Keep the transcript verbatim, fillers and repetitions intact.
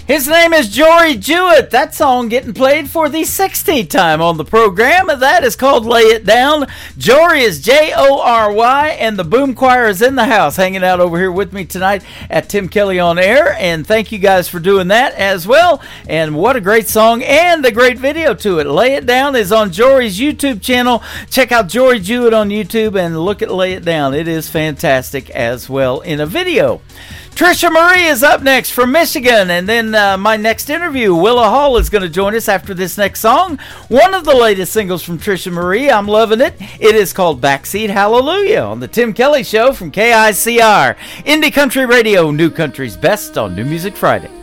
His name is Jory Jewett. That song getting played for the sixteenth time on the program, and that is called Lay It Down. Jory is J O R Y, and the Boom Choir is in the house hanging out over here with me tonight at Tim Kelly on Air, and thank you guys for doing that as well. And what a great song and a great video to it. Lay It Down is on Jory's YouTube channel. Check out Jory Jewett on YouTube and look at Lay It Down. It is fantastic as well in a video. Trisha Marie is up next from Michigan, and then uh, my next interview, Willa Hall, is going to join us after this next song. One of the latest singles from Trisha Marie. I'm loving it. It is called Backseat Hallelujah on the Tim Kelly Show from K I C R. Indie Country Radio, New Country's Best on New Music Friday.